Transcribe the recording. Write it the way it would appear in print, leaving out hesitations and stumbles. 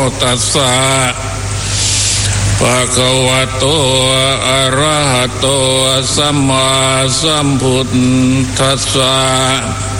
ตัสสะภะคะวะโตอะระหะโตสัมมาสัมพุทธัสสะ